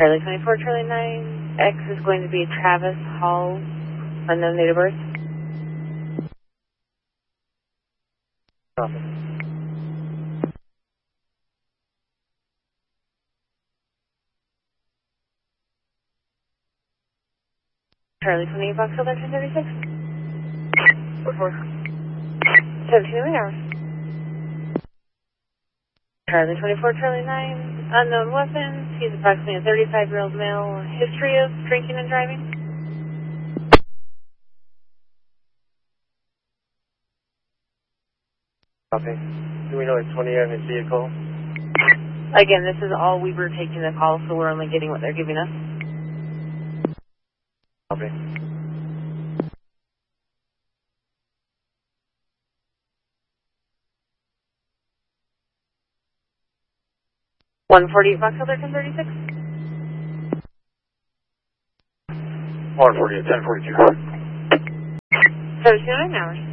Charlie 24, Charlie 9, X is going to be Travis Hall, unknown date of birth. Copy. Charlie 28, Foxtrot 1336. Report. 17 hours. Charlie 24, Charlie 9, unknown weapons. He's approximately a 35-year-old male. History of drinking and driving? Copy. Do we know it's 20 in his vehicle? Again, this is all we were taking the call, so we're only getting what they're giving us. Copy. One 48 Foxtrot 1336. 148, 1042. 17 hours.